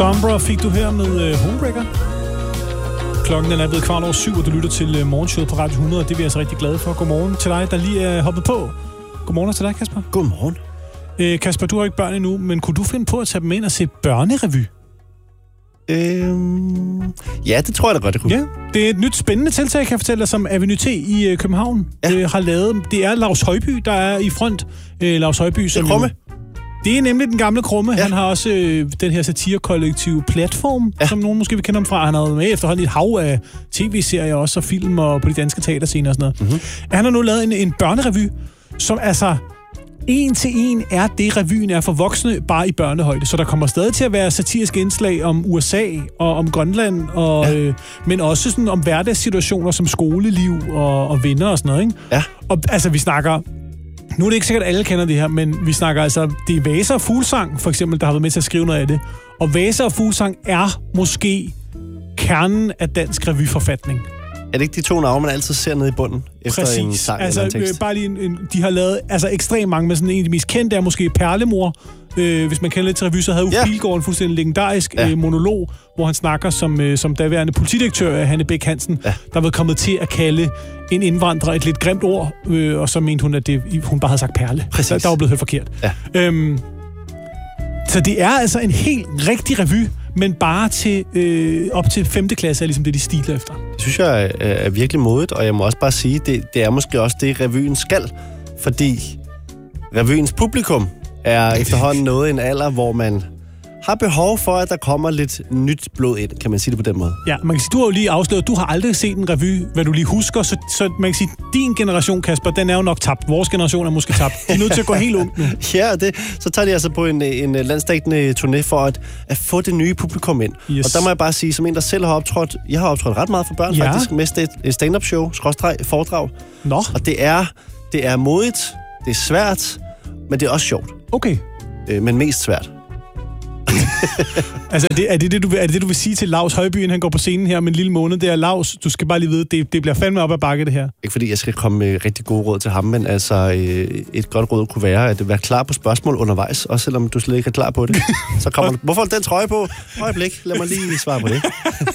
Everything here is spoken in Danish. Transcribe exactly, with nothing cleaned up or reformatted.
Sombra fik du her med uh, Homebreaker. Klokken er blevet kvart over syv, og du lytter til uh, morgenshowet på Radio hundrede, og det er vi altså rigtig glade for. Godmorgen til dig, der lige er hoppet på. Godmorgen til dig, Kasper. Godmorgen. Uh, Kasper, du har ikke børn endnu, men kunne du finde på at tage dem ind og se børnerevy? Øhm, ja, det tror jeg da godt, det kunne. Ja, det er et nyt spændende tiltag, kan jeg fortælle dig, som Avenue T i uh, København ja. uh, har lavet. Det er Laus Højby, der er i front. Uh, Laus Højby, som... Det er Krumme. Det er nemlig den gamle Krumme. Ja. Han har også øh, den her satirekollektive Platform, ja. som nogen måske vil kende ham fra. Han har været med efterhånden i et hav af tv-serier også, og film og på de danske teaterscener og sådan noget. Mm-hmm. Han har nu lavet en, en børnerevy, som altså en til en er det, revyen er for voksne, bare i børnehøjde. Så der kommer stadig til at være satiriske indslag om U S A og om Grønland, og, ja. øh, men også sådan om hverdagssituationer som skoleliv og, og venner og sådan noget. Ikke? Ja. Og altså, vi snakker... Nu er det ikke sikkert, at alle kender det her, men vi snakker altså... Det er Vasa og Fuglsang, for eksempel, der har været med til at skrive noget af det. Og Vasa og Fuglsang er måske kernen af dansk revyforfatning. Er det ikke de to navne, man altid ser nede i bunden efter Præcis. en sang altså, eller en tekst? Øh, bare lige en, en, de har lavet altså, ekstremt mange, men sådan en af de mest kendte er måske Perlemor. Øh, hvis man kender lidt til revy, så havde Uffe ja. Pilgaard en fuldstændig legendarisk ja. øh, monolog, hvor han snakker som, øh, som daværende politidirektør Hanne Bæk Hansen, ja. der var kommet til at kalde en indvandrer et lidt grimt ord, øh, og så mente hun, at det, hun bare havde sagt perle. Der, der var blevet hørt forkert. Ja. Øhm, så det er altså en helt rigtig revy, men bare til øh, op til femte klasse er ligesom det, de stiler efter. Det synes jeg er, er virkelig modigt, og jeg må også bare sige, det, det er måske også det, revyen skal, fordi revyens publikum er efterhånden nået en alder, hvor man har behov for, at der kommer lidt nyt blod ind, kan man sige det på den måde. Ja, man kan sige, du har jo lige afsløret, du har aldrig set en revy, hvad du lige husker, så, så man kan sige, din generation, Kasper, den er jo nok tabt. Vores generation er måske tabt. De er nødt til at gå helt ungt nu. Ja, det, så tager de altså på en, en landsdækkende turné for at, at få det nye publikum ind. Yes. Og der må jeg bare sige, som en, der selv har optrådt, jeg har optrådt ret meget for børn, ja. faktisk, med et stand-up show, skråstreg, foredrag. Nå. Og det er, det er modigt, det er svært, men det er også sjovt. Okay. Øh, men mest svært. altså, er det, er, det det, du vil, er det det, du vil sige til Laus Højby, inden han går på scenen her om en lille måned? Det er Laus, du skal bare lige vide, det, det bliver fandme op ad bakke, det her. Ikke fordi jeg skal komme med rigtig gode råd til ham, men altså øh, et godt råd kunne være, at være klar på spørgsmål undervejs, også selvom du slet ikke er klar på det. Så kommer du, hvorfor den trøje på? Øjeblik, lad mig lige svare på det.